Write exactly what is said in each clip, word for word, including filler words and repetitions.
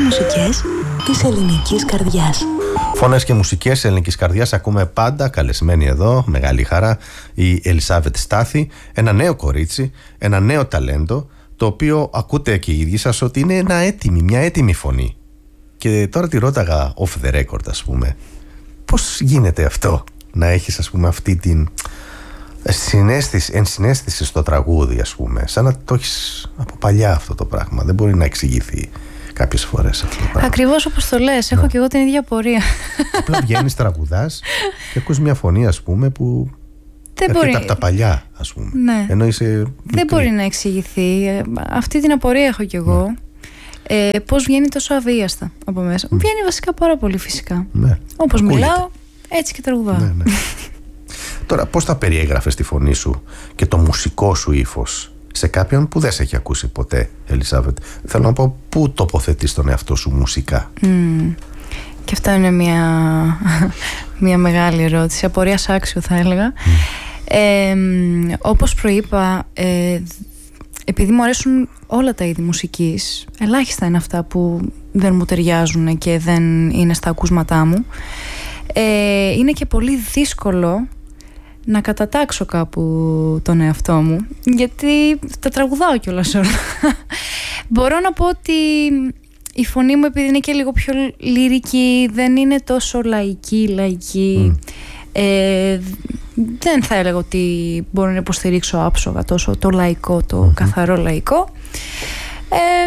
μουσικές της ελληνικής καρδιάς. Φωνές και μουσικές της ελληνικής καρδιάς ακούμε πάντα, καλεσμένη εδώ, μεγάλη χαρά, η Ελισάβετ Στάθη, ένα νέο κορίτσι, ένα νέο ταλέντο, το οποίο ακούτε και οι ίδιοι σας ότι είναι ένα έτοιμη, μια έτοιμη φωνή. Και τώρα τη ρώταγα off the record, ας πούμε, πώς γίνεται αυτό, να έχεις, ας πούμε, αυτή την συναίσθηση, ενσυναίσθηση στο τραγούδι, ας πούμε, σαν να το έχεις από παλιά αυτό το πράγμα. Δεν μπορεί να εξηγηθεί κάποιες φορές αυτό το πράγμα. Ακριβώς όπως το λες, έχω ναι. και εγώ την ίδια πορεία. Απλά βγαίνεις, τραγουδάς και ακούς μια φωνή, ας πούμε, που δεν έρχεται μπορεί από τα παλιά, ας πούμε. Ναι. Ενώ είσαι μικρή. Δεν μπορεί να εξηγηθεί. Αυτή την απορία έχω κι εγώ. Ναι. Ε, πώς βγαίνει τόσο αβίαστα από μέσα. Mm. Βγαίνει βασικά πάρα πολύ φυσικά. Ναι. Όπως μιλάω, έτσι και τραγουδάω. Ναι, ναι. Τώρα, πώς θα περιέγραφες τη φωνή σου και το μουσικό σου ύφος σε κάποιον που δεν σε έχει ακούσει ποτέ, Ελισάβετ? Θέλω να πω, πού τοποθετείς τον εαυτό σου μουσικά? Mm. Και αυτό είναι μια, μια μεγάλη ερώτηση. Απορίας άξιο, θα έλεγα. Mm. Ε, όπως προείπα, ε, επειδή μου αρέσουν όλα τα είδη μουσικής, ελάχιστα είναι αυτά που δεν μου ταιριάζουν και δεν είναι στα ακούσματά μου. Ε, είναι και πολύ δύσκολο να κατατάξω κάπου τον εαυτό μου, γιατί τα τραγουδάω κιόλας όλα. Μπορώ να πω ότι η φωνή μου, επειδή είναι και λίγο πιο λυρική, δεν είναι τόσο λαϊκή, λαϊκή. Mm. Ε, δεν θα έλεγα ότι μπορώ να υποστηρίξω άψογα τόσο το λαϊκό, το mm-hmm. καθαρό λαϊκό. Ε,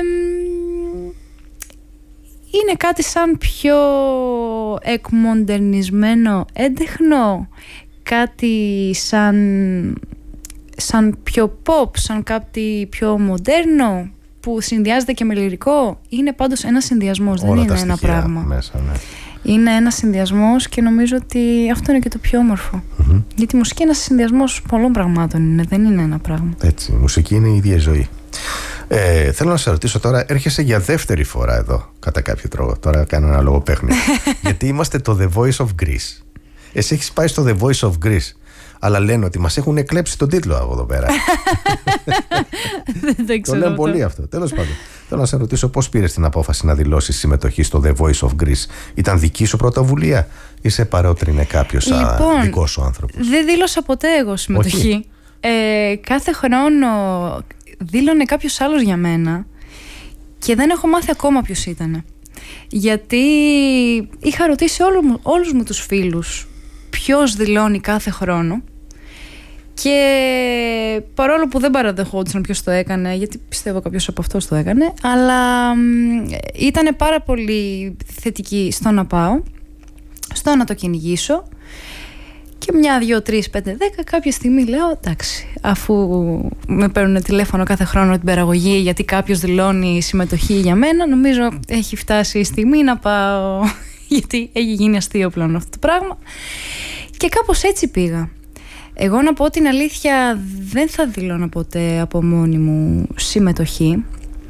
είναι κάτι σαν πιο εκμοντερνισμένο έντεχνο, κάτι σαν, σαν πιο pop, σαν κάτι πιο μοντέρνο που συνδυάζεται και με λυρικό. Είναι πάντως ένας συνδυασμός, δεν είναι ένα πράγμα μέσα, ναι. Είναι ένας συνδυασμός και νομίζω ότι αυτό είναι και το πιο όμορφο. Mm-hmm. Γιατί η μουσική είναι ένας συνδυασμός πολλών πραγμάτων, είναι, δεν είναι ένα πράγμα. Έτσι, η μουσική είναι η ίδια η ζωή. Ε, θέλω να σε ρωτήσω τώρα, έρχεσαι για δεύτερη φορά εδώ, κατά κάποιο τρόπο. Τώρα κάνω ένα λογοπαίχνη. Γιατί είμαστε το The Voice of Greece. Εσύ έχεις πάει στο The Voice of Greece, αλλά λένε ότι μας έχουν εκλέψει τον τίτλο από εδώ πέρα. Δεν το ξέρω. Το λένε πολύ αυτό. Τέλος πάντων, θέλω να σε ρωτήσω, πώς πήρες την απόφαση να δηλώσεις συμμετοχή στο The Voice of Greece? Ήταν δική σου πρωτοβουλία ή σε παρότρινε κάποιος λοιπόν, δικός σου άνθρωπος? Δεν δήλωσα ποτέ εγώ συμμετοχή. Ε, κάθε χρόνο δήλωνε κάποιος άλλος για μένα και δεν έχω μάθει ακόμα ποιος ήταν. Γιατί είχα ρωτήσει όλου μου, όλους μου τους φίλους ποιος δηλώνει κάθε χρόνο, και παρόλο που δεν παραδεχόντουσαν ποιος το έκανε, γιατί πιστεύω κάποιος από αυτός το έκανε, αλλά ήταν πάρα πολύ θετική στο να πάω, στο να το κυνηγήσω. Και μια, δύο, τρεις, πέντε, δέκα, κάποια στιγμή λέω εντάξει, αφού με παίρνουν τηλέφωνο κάθε χρόνο την παραγωγή γιατί κάποιος δηλώνει συμμετοχή για μένα, νομίζω έχει φτάσει η στιγμή να πάω, γιατί έχει γίνει αστείο πλέον αυτό το πράγμα. Και κάπως έτσι πήγα. Εγώ να πω την αλήθεια, δεν θα δηλώνω ποτέ από μόνη μου συμμετοχή.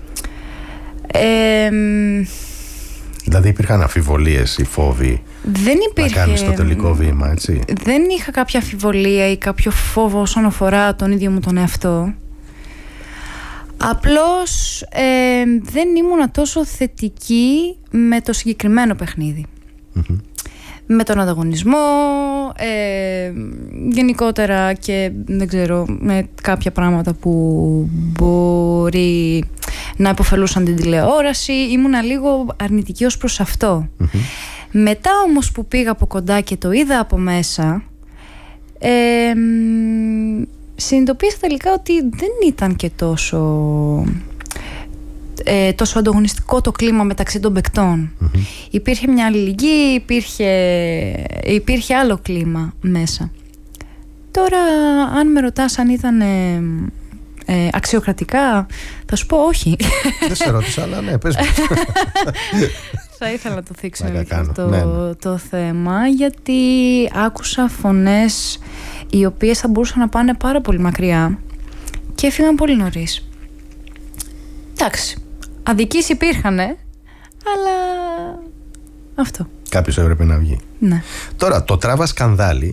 Ε, δηλαδή υπήρχαν αμφιβολίες ή φόβοι δεν υπήρχε, να κάνεις το τελικό βήμα, έτσι? Δεν είχα κάποια αμφιβολία ή κάποιο φόβο όσον αφορά τον ίδιο μου τον εαυτό. Απλώς ε, δεν ήμουνα τόσο θετική με το συγκεκριμένο παιχνίδι. Mm-hmm. Με τον ανταγωνισμό, ε, γενικότερα, και δεν ξέρω, με κάποια πράγματα που μπορεί να υποφελούσαν την τηλεόραση. Ήμουνα λίγο αρνητική ως προς αυτό. Mm-hmm. Μετά όμως που πήγα από κοντά και το είδα από μέσα, ε, συνειδητοποίησα τελικά ότι δεν ήταν και τόσο, ε, τόσο ανταγωνιστικό το κλίμα μεταξύ των παικτών. Mm-hmm. Υπήρχε μια αλληλεγγύη, υπήρχε, υπήρχε άλλο κλίμα μέσα. Τώρα, αν με ρωτάς αν ήταν ε, ε, αξιοκρατικά, θα σου πω όχι. Δεν σε ρώτησα, αλλά ναι, πες μου. Θα ήθελα να το θίξω αυτό ναι, ναι. το θέμα, γιατί άκουσα φωνές οι οποίες θα μπορούσαν να πάνε πάρα πολύ μακριά και έφυγαν πολύ νωρίς. Εντάξει, αδικείς υπήρχανε, αλλά αυτό. Κάποιος έπρεπε να βγει. Ναι. Τώρα, το τράβα σκανδάλι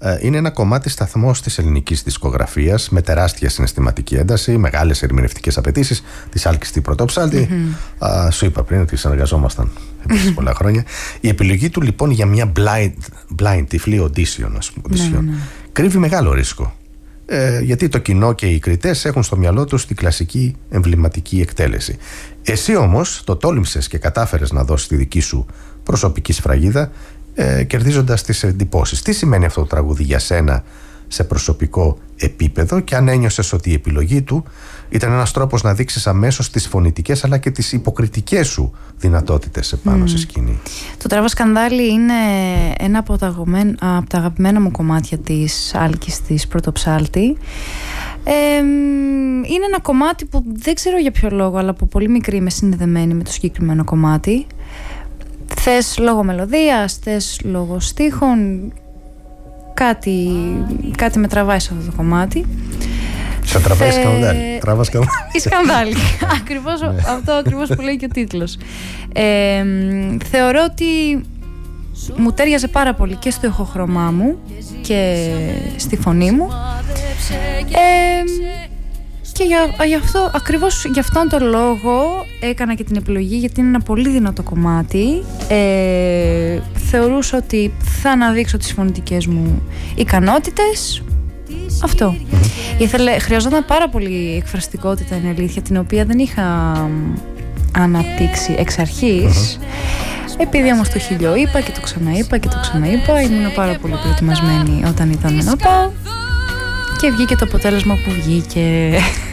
Είναι ένα κομμάτι σταθμός της ελληνικής δισκογραφίας με τεράστια συναισθηματική ένταση, μεγάλες ερμηνευτικές απαιτήσεις, της Άλκης Πρωτοψάλτη. Mm-hmm. Α, σου είπα πριν ότι συνεργαζόμασταν επίσης πολλά χρόνια. Η επιλογή του λοιπόν για μια blind, blind τυφλή audition, ας πούμε, audition, ναι, ναι. κρύβει μεγάλο ρίσκο. Ε, γιατί το κοινό και οι κριτές έχουν στο μυαλό τους την κλασική εμβληματική εκτέλεση. Εσύ όμως το τόλμησες και κατάφερες να δώσεις τη δική σου προσωπική σφραγίδα, ε, κερδίζοντας τις εντυπώσεις. Τι σημαίνει αυτό το τραγούδι για σένα σε προσωπικό επίπεδο, και αν ένιωσες ότι η επιλογή του ήταν ένας τρόπος να δείξεις αμέσως τις φωνητικές αλλά και τις υποκριτικές σου δυνατότητες επάνω mm. σε σκηνή? Το Τράβα Σκανδάλι είναι ένα από τα, από τα αγαπημένα μου κομμάτια της Άλκης της Πρωτοψάλτη. Ε, είναι ένα κομμάτι που δεν ξέρω για ποιο λόγο, αλλά από πολύ μικρή είμαι συνδεδεμένη με το συγκεκριμένο κομμάτι. Θες λόγω μελωδίας, θες λόγω στίχων, κάτι, κάτι με τραβάει σε αυτό το κομμάτι. Σε τραβάει Θε... σκανδάλι. Τραβά σκανδάλι. Η σκανδάλι. Ακριβώς αυτό ακριβώς που λέει και ο τίτλος. Ε, θεωρώ ότι μου τέριαζε πάρα πολύ και στο ηχοχρώμά μου και στη φωνή μου. Ε, και για, για αυτό, ακριβώς γι' αυτόν τον λόγο έκανα και την επιλογή, γιατί είναι ένα πολύ δυνατό κομμάτι. Ε, θεωρούσα ότι θα αναδείξω τις φωνητικές μου ικανότητες. Αυτό. Mm-hmm. Ήθελε, χρειαζόταν πάρα πολύ εκφραστικότητα, είναι αλήθεια, την οποία δεν είχα αναπτύξει εξ αρχής. Mm-hmm. Επειδή όμως το χίλιο είπα και το ξαναείπα και το ξαναείπα, ήμουν πάρα πολύ προετοιμασμένη όταν ήταν να πάω και βγήκε το αποτέλεσμα που βγήκε.